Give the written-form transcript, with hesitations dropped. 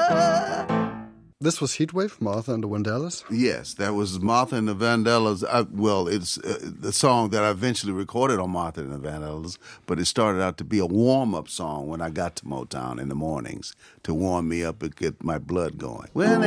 This was Heatwave, Martha and the Vandellas? Yes, that was Martha and the Vandellas. It's the song that I eventually recorded on Martha and the Vandellas, but it started out to be a warm-up song when I got to Motown in the mornings to warm me up and get my blood going. When